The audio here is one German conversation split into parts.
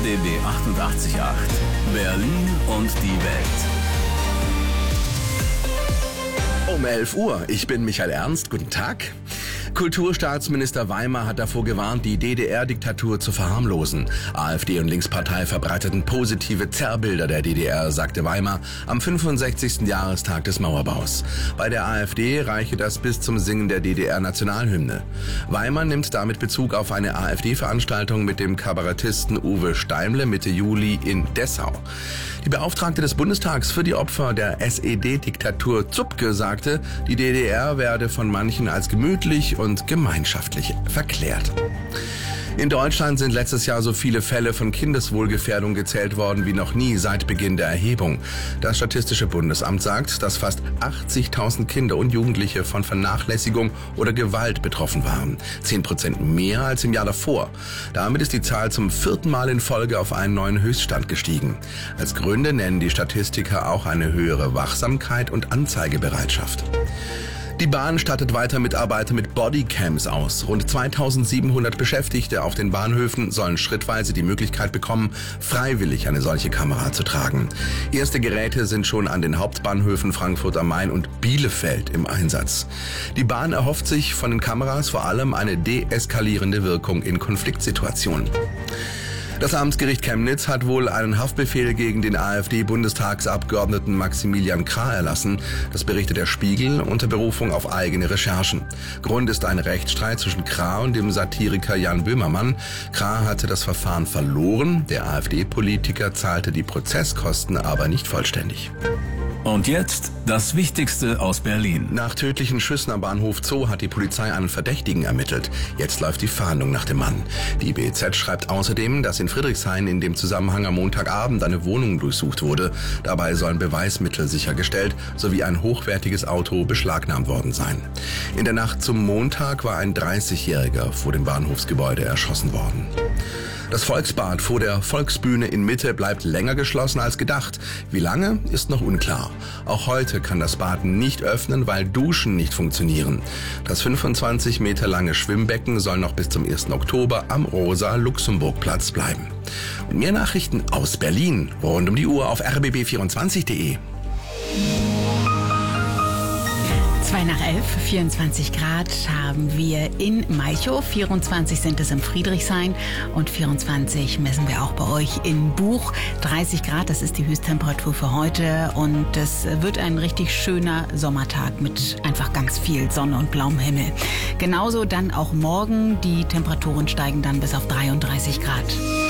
RBB 88.8 Berlin und die Welt. Um 11 Uhr. Ich bin Michael Ernst. Guten Tag. Kulturstaatsminister Weimar hat davor gewarnt, die DDR-Diktatur zu verharmlosen. AfD und Linkspartei verbreiteten positive Zerrbilder der DDR, sagte Weimar am 65. Jahrestag des Mauerbaus. Bei der AfD reiche das bis zum Singen der DDR-Nationalhymne. Weimar nimmt damit Bezug auf eine AfD-Veranstaltung mit dem Kabarettisten Uwe Steimle Mitte Juli in Dessau. Die Beauftragte des Bundestags für die Opfer der SED-Diktatur Zupke sagte, die DDR werde von manchen als gemütlich und gemeinschaftlich verklärt. In Deutschland sind letztes Jahr so viele Fälle von Kindeswohlgefährdung gezählt worden wie noch nie seit Beginn der Erhebung. Das Statistische Bundesamt sagt, dass fast 80.000 Kinder und Jugendliche von Vernachlässigung oder Gewalt betroffen waren. 10% mehr als im Jahr davor. Damit ist die Zahl zum 4. Mal in Folge auf einen neuen Höchststand gestiegen. Als Gründe nennen die Statistiker auch eine höhere Wachsamkeit und Anzeigebereitschaft. Die Bahn stattet weiter Mitarbeiter mit Bodycams aus. Rund 2700 Beschäftigte auf den Bahnhöfen sollen schrittweise die Möglichkeit bekommen, freiwillig eine solche Kamera zu tragen. Erste Geräte sind schon an den Hauptbahnhöfen Frankfurt am Main und Bielefeld im Einsatz. Die Bahn erhofft sich von den Kameras vor allem eine deeskalierende Wirkung in Konfliktsituationen. Das Amtsgericht Chemnitz hat wohl einen Haftbefehl gegen den AfD-Bundestagsabgeordneten Maximilian Krah erlassen. Das berichtet der Spiegel unter Berufung auf eigene Recherchen. Grund ist ein Rechtsstreit zwischen Krah und dem Satiriker Jan Böhmermann. Krah hatte das Verfahren verloren. Der AfD-Politiker zahlte die Prozesskosten aber nicht vollständig. Und jetzt das Wichtigste aus Berlin. Nach tödlichen Schüssen am Bahnhof Zoo hat die Polizei einen Verdächtigen ermittelt. Jetzt läuft die Fahndung nach dem Mann. Die BZ schreibt außerdem, dass in Friedrichshain in dem Zusammenhang am Montagabend eine Wohnung durchsucht wurde. Dabei sollen Beweismittel sichergestellt sowie ein hochwertiges Auto beschlagnahmt worden sein. In der Nacht zum Montag war ein 30-Jähriger vor dem Bahnhofsgebäude erschossen worden. Das Volksbad vor der Volksbühne in Mitte bleibt länger geschlossen als gedacht. Wie lange, ist noch unklar. Auch heute kann das Bad nicht öffnen, weil Duschen nicht funktionieren. Das 25 Meter lange Schwimmbecken soll noch bis zum 1. Oktober am Rosa-Luxemburg-Platz bleiben. Und mehr Nachrichten aus Berlin rund um die Uhr auf rbb24.de. 11, 24 Grad haben wir in Malchow, 24 sind es in Friedrichshain und 24 messen wir auch bei euch in Buch. 30 Grad, das ist die Höchsttemperatur für heute und es wird ein richtig schöner Sommertag mit einfach ganz viel Sonne und blauem Himmel. Genauso dann auch morgen, die Temperaturen steigen dann bis auf 33 Grad.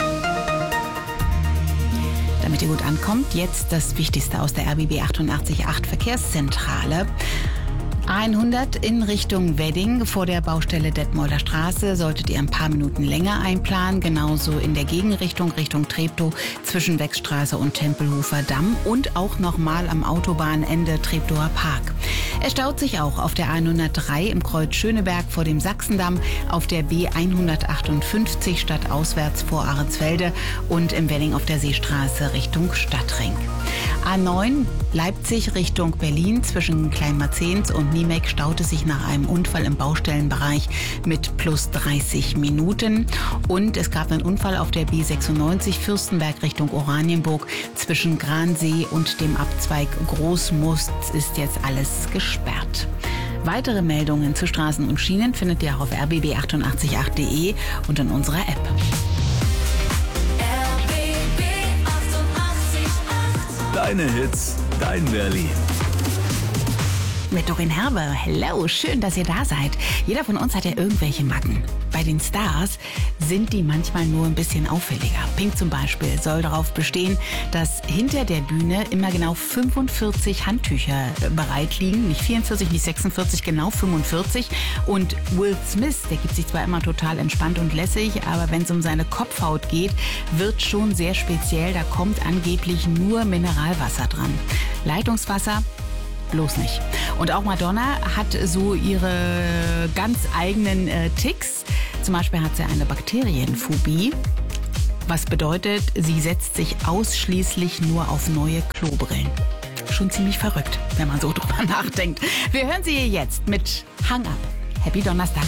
Damit ihr gut ankommt, jetzt das Wichtigste aus der RBB 88.8 Verkehrszentrale. A100 in Richtung Wedding vor der Baustelle Detmolder Straße solltet ihr ein paar Minuten länger einplanen. Genauso in der Gegenrichtung Richtung Treptow zwischen Wechstraße und Tempelhofer Damm und auch nochmal am Autobahnende Treptower Park. Es staut sich auch auf der A103 im Kreuz Schöneberg vor dem Sachsendamm, auf der B158 stadtauswärts vor Ahrensfelde und im Wedding auf der Seestraße Richtung Stadtring. A9 Leipzig Richtung Berlin zwischen Kleinmarzens und Niemek staute sich nach einem Unfall im Baustellenbereich mit plus 30 Minuten. Und es gab einen Unfall auf der B96 Fürstenberg Richtung Oranienburg. Zwischen Gransee und dem Abzweig Großmust ist jetzt alles gesperrt. Weitere Meldungen zu Straßen und Schienen findet ihr auch auf rbb888.de und in unserer App. Deine Hits, dein Berlin. Mit Doreen Herber. Hello, schön, dass ihr da seid. Jeder von uns hat ja irgendwelche Macken. Bei den Stars sind die manchmal nur ein bisschen auffälliger. Pink zum Beispiel soll darauf bestehen, dass hinter der Bühne immer genau 45 Handtücher bereit liegen. Nicht 44, nicht 46, genau 45. Und Will Smith, der gibt sich zwar immer total entspannt und lässig, aber wenn es um seine Kopfhaut geht, wird schon sehr speziell. Da kommt angeblich nur Mineralwasser dran. Leitungswasser bloß nicht. Und auch Madonna hat so ihre ganz eigenen Ticks. Zum Beispiel hat sie eine Bakterienphobie. Was bedeutet, sie setzt sich ausschließlich nur auf neue Klobrillen. Schon ziemlich verrückt, wenn man so drüber nachdenkt. Wir hören sie jetzt mit Hang Up. Happy Donnerstag.